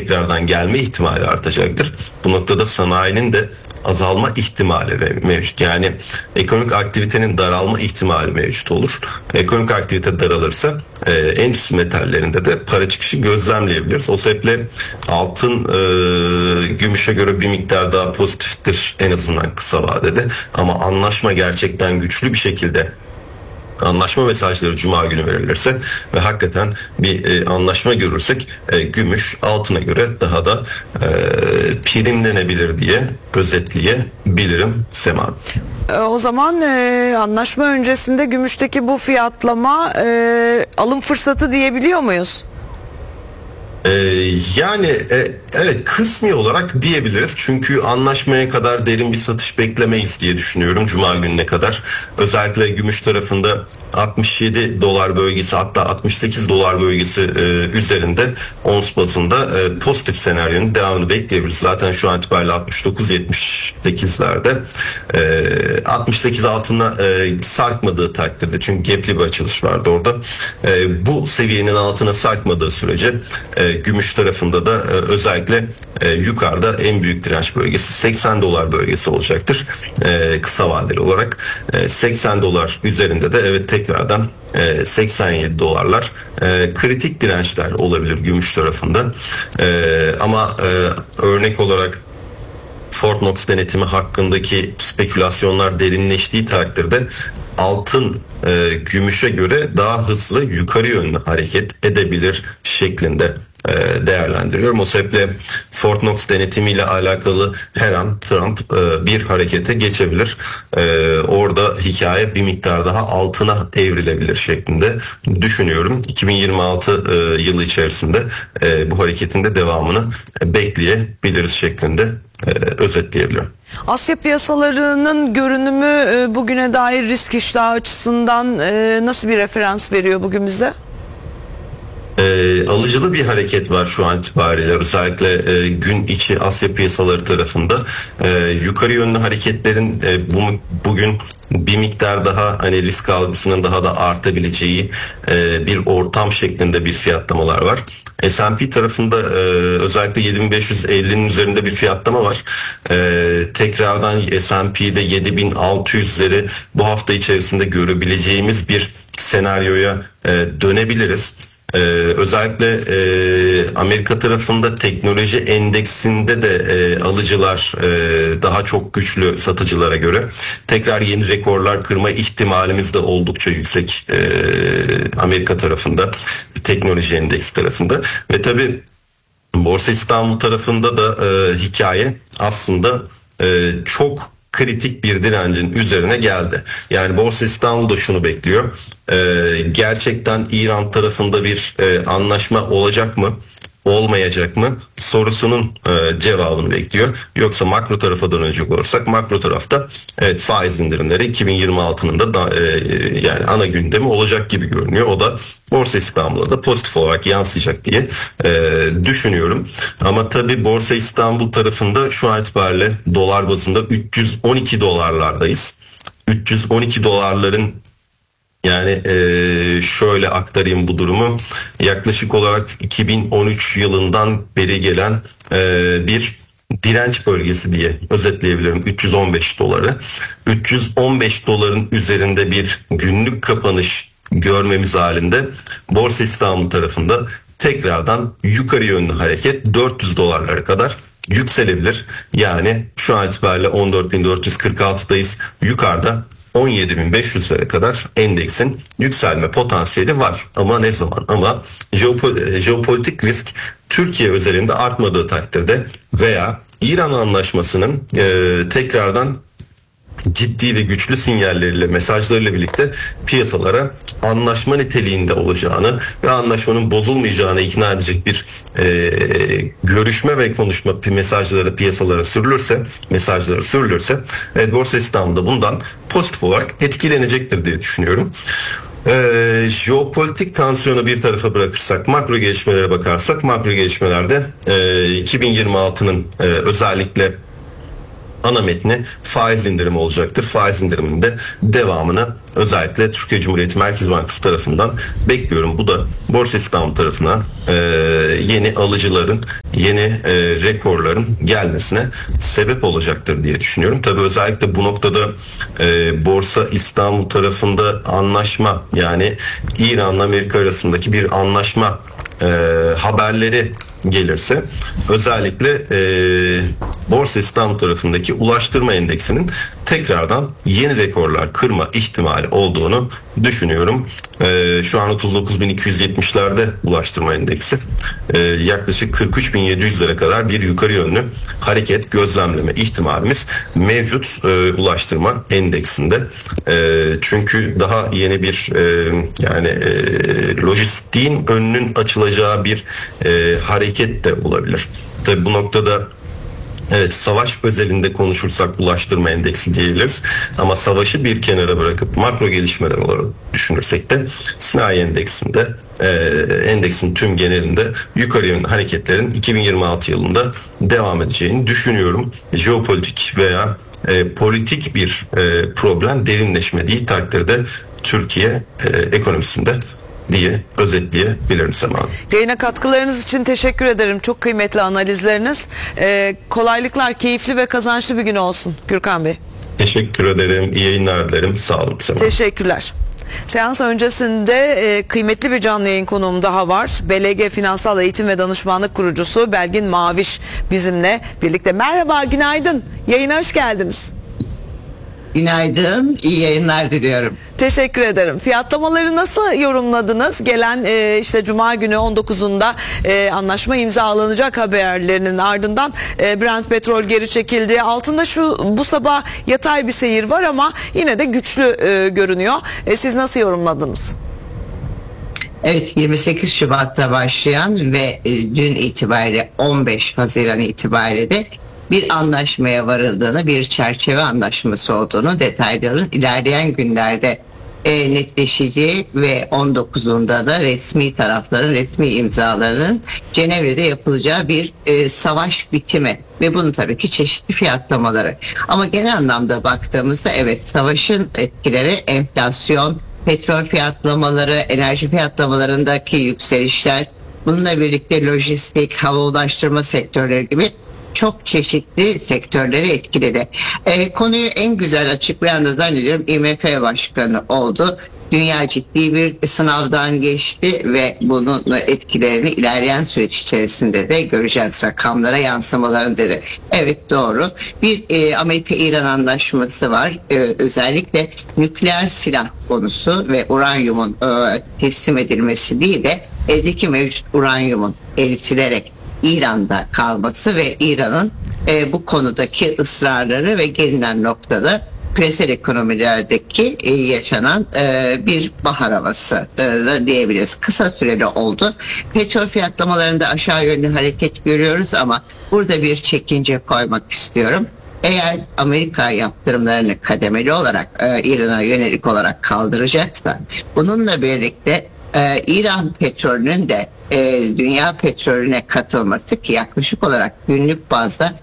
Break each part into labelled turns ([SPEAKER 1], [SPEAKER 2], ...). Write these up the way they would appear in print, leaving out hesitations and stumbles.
[SPEAKER 1] tekrardan gelme ihtimali artacaktır. Bu noktada sanayinin de azalma ihtimali mevcut. Yani ekonomik aktivitenin daralma ihtimali mevcut olur. Ekonomik aktivite daralırsa endüstri metallerinde de para çıkışı gözlemleyebiliriz. O sebeple altın gümüşe göre bir miktar daha pozitiftir en azından kısa vadede. Ama anlaşma gerçekten güçlü bir şekilde, anlaşma mesajları Cuma günü verilirse ve hakikaten bir anlaşma görürsek gümüş altına göre daha da primlenebilir diye özetleyebilirim Sema.
[SPEAKER 2] O zaman anlaşma öncesinde gümüşteki bu fiyatlama alım fırsatı diyebiliyor muyuz?
[SPEAKER 1] Evet, kısmi olarak diyebiliriz. Çünkü anlaşmaya kadar derin bir satış beklemeyiz diye düşünüyorum Cuma gününe kadar. Özellikle gümüş tarafında 67 dolar bölgesi, hatta 68 dolar bölgesi üzerinde ons bazında pozitif senaryonun devamını bekleyebiliriz. Zaten şu an itibariyle 69-78'lerde 68 altına sarkmadığı takdirde, çünkü gap'li bir açılış vardı orada. Bu seviyenin altına sarkmadığı sürece gümüş tarafında da özellikle yukarıda en büyük direnç bölgesi 80 dolar bölgesi olacaktır. Kısa vadeli olarak 80 dolar üzerinde de evet tekrardan 87 dolarlar kritik dirençler olabilir gümüş tarafında. Ama örnek olarak Fort Knox denetimi hakkındaki spekülasyonlar derinleştiği takdirde altın gümüşe göre daha hızlı yukarı yönlü hareket edebilir şeklinde değerlendiriyorum. O sebeple Fort Knox denetimiyle alakalı her an Trump bir harekete geçebilir. Orada hikaye bir miktar daha altına evrilebilir şeklinde düşünüyorum. 2026 yılı içerisinde bu hareketin de devamını bekleyebiliriz şeklinde özetleyebilirim.
[SPEAKER 2] Asya piyasalarının görünümü bugüne dair risk iştahı açısından nasıl bir referans veriyor bugün bize?
[SPEAKER 1] Alıcılı bir hareket var şu an itibariyle, özellikle gün içi Asya piyasaları tarafında. Yukarı yönlü hareketlerin bugün bir miktar daha hani risk algısının daha da artabileceği bir ortam şeklinde bir fiyatlamalar var. S&P tarafında özellikle 7550'nin üzerinde bir fiyatlama var. Tekrardan S&P'de 7600'leri bu hafta içerisinde görebileceğimiz bir senaryoya dönebiliriz. Özellikle Amerika tarafında teknoloji endeksinde de alıcılar daha çok güçlü satıcılara göre. Tekrar yeni rekorlar kırma ihtimalimiz de oldukça yüksek Amerika tarafında, teknoloji endeksi tarafında. Ve tabii Borsa İstanbul tarafında da hikaye aslında çok kritik bir direncin üzerine geldi. Yani Borsa İstanbul da şunu bekliyor. Gerçekten İran tarafında bir anlaşma olacak mı? Olmayacak mı sorusunun cevabını bekliyor. Yoksa makro tarafa dönecek olursak makro tarafta evet, faiz indirimleri 2026'nın da yani ana gündemi olacak gibi görünüyor. O da Borsa İstanbul'a da pozitif olarak yansıyacak diye düşünüyorum. Ama tabii Borsa İstanbul tarafında şu an itibariyle dolar bazında 312 dolarlardayız. 312 dolarların yani şöyle aktarayım bu durumu. Yaklaşık olarak 2013 yılından beri gelen bir direnç bölgesi diye özetleyebilirim 315 doları. 315 doların üzerinde bir günlük kapanış görmemiz halinde Borsa İstanbul tarafında tekrardan yukarı yönlü hareket 400 dolarlara kadar yükselebilir. Yani şu an itibariyle 14.446'dayız. Yukarıda 17.500'lere kadar endeksin yükselme potansiyeli var. Ama ne zaman? Ama jeopolitik risk Türkiye özelinde artmadığı takdirde veya İran anlaşmasının tekrardan ciddi ve güçlü sinyalleriyle, mesajlarıyla birlikte piyasalara anlaşma niteliğinde olacağını ve anlaşmanın bozulmayacağını ikna edecek bir görüşme ve konuşma mesajları piyasalara sürülürse evet, Borsa İstanbul'da bundan pozitif olarak etkilenecektir diye düşünüyorum. Jeopolitik tansiyonu bir tarafa bırakırsak, makro gelişmelere bakarsak, makro gelişmelerde 2026'nın özellikle ana metni faiz indirimi olacaktır. Faiz indiriminin de devamını özellikle Türkiye Cumhuriyeti Merkez Bankası tarafından bekliyorum. Bu da Borsa İstanbul tarafına yeni alıcıların, yeni rekorların gelmesine sebep olacaktır diye düşünüyorum. Tabii özellikle bu noktada Borsa İstanbul tarafında anlaşma, yani İran'la Amerika arasındaki bir anlaşma haberleri gelirse özellikle Borsa İstanbul tarafındaki ulaştırma endeksinin tekrardan yeni rekorlar kırma ihtimali olduğunu düşünüyorum. Şu an 39.270'lerde ulaştırma endeksi. Yaklaşık 43.700'lere kadar bir yukarı yönlü hareket gözlemleme ihtimalimiz mevcut ulaştırma endeksinde. Çünkü daha yeni bir lojistiğin önünün açılacağı bir hareket de olabilir. Tabii bu noktada evet, savaş özelinde konuşursak ulaştırma endeksi diyebiliriz. Ama savaşı bir kenara bırakıp makro gelişmeler olarak düşünürsek de sanayi endeksinde, endeksin tüm genelinde yukarı yönlü hareketlerin 2026 yılında devam edeceğini düşünüyorum. Jeopolitik veya politik bir problem derinleşmediği takdirde Türkiye ekonomisinde diye özetleyebilirim Sema Hanım.
[SPEAKER 2] Yayına katkılarınız için teşekkür ederim. Çok kıymetli analizleriniz. Kolaylıklar, keyifli ve kazançlı bir gün olsun Gürkan Bey.
[SPEAKER 1] Teşekkür ederim. İyi yayınlar dilerim. Sağ olun Sema Hanım.
[SPEAKER 2] Teşekkürler. Seans öncesinde kıymetli bir canlı yayın konuğum daha var. BLG Finansal Eğitim ve Danışmanlık kurucusu Belgin Maviş bizimle birlikte. Merhaba, günaydın. Yayına hoş geldiniz.
[SPEAKER 3] Günaydın, iyi yayınlar diliyorum.
[SPEAKER 2] Teşekkür ederim. Fiyatlamaları nasıl yorumladınız? Gelen işte Cuma günü 19'unda anlaşma imzalanacak haberlerinin ardından Brent petrol geri çekildi. Altında bu sabah yatay bir seyir var ama yine de güçlü görünüyor. Siz nasıl yorumladınız?
[SPEAKER 3] Evet, 28 Şubat'ta başlayan ve dün itibariyle 15 Haziran itibariyle de bir anlaşmaya varıldığını, bir çerçeve anlaşması olduğunu, detayların ilerleyen günlerde netleşeceği ve 19'unda da resmi tarafların resmi imzalarının Cenevre'de yapılacağı bir savaş bitimi ve bunun tabii ki çeşitli fiyatlamaları. Ama genel anlamda baktığımızda evet, savaşın etkileri enflasyon, petrol fiyatlamaları, enerji fiyatlamalarındaki yükselişler, bununla birlikte lojistik, hava ulaştırma sektörleri gibi çok çeşitli sektörleri etkiledi. Konuyu en güzel açıklayan da zannediyorum IMF Başkanı oldu. Dünya ciddi bir sınavdan geçti ve bunun etkilerini ilerleyen süreç içerisinde de göreceğiz. Rakamlara yansımalarını dedi. Evet, doğru. Bir Amerika-İran anlaşması var. Özellikle nükleer silah konusu ve uranyumun teslim edilmesi değil de eldeki mevcut uranyumun eritilerek İran'da kalması ve İran'ın bu konudaki ısrarları ve gelinen noktada küresel ekonomilerdeki yaşanan bir bahar havası da diyebiliriz. Kısa süreli oldu. Petrol fiyatlamalarında aşağı yönlü hareket görüyoruz ama burada bir çekince koymak istiyorum. Eğer Amerika yaptırımlarını kademeli olarak İran'a yönelik olarak kaldıracaksa, bununla birlikte İran petrolünün de dünya petrolüne katılması, ki yaklaşık olarak günlük bazda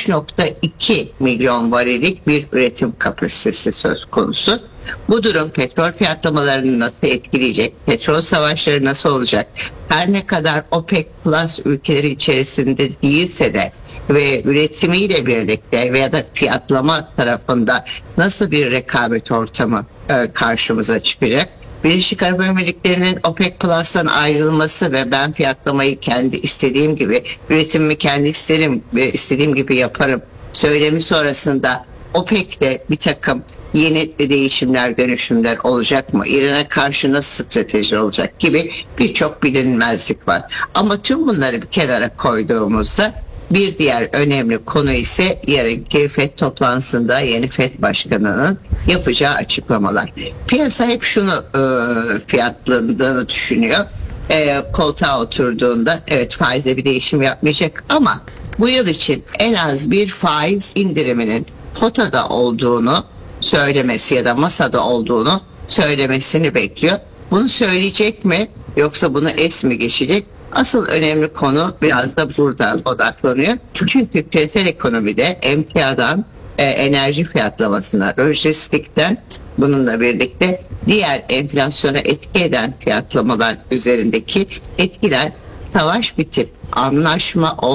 [SPEAKER 3] 3.2 milyon varillik bir üretim kapasitesi söz konusu. Bu durum petrol fiyatlamalarını nasıl etkileyecek? Petrol savaşları nasıl olacak? Her ne kadar OPEC Plus ülkeleri içerisinde değilse de ve üretimiyle birlikte veya da fiyatlama tarafında nasıl bir rekabet ortamı karşımıza çıkacak? Birleşik Arap Emirlikleri'nin OPEC Plus'tan ayrılması ve ben fiyatlamayı kendi istediğim gibi, üretimimi kendi istediğim gibi yaparım söylemi sonrasında OPEC'te bir takım yeni değişimler, dönüşümler olacak mı? İran'a karşı nasıl strateji olacak gibi birçok bilinmezlik var. Ama tüm bunları bir kenara koyduğumuzda bir diğer önemli konu ise yarınki FED toplantısında yeni FED Başkanı'nın yapacağı açıklamalar. Piyasa hep şunu fiyatlandığını düşünüyor. Koltuğa oturduğunda evet, faizde bir değişim yapmayacak ama bu yıl için en az bir faiz indiriminin potada olduğunu söylemesi ya da masada olduğunu söylemesini bekliyor. Bunu söyleyecek mi yoksa bunu es mi geçecek? Asıl önemli konu biraz da burada odaklanıyor. Çünkü küresel ekonomide emtiadan enerji fiyatlamasına, lojistikten bununla birlikte diğer enflasyona etki eden fiyatlamalar üzerindeki etkiler savaş bitip anlaşma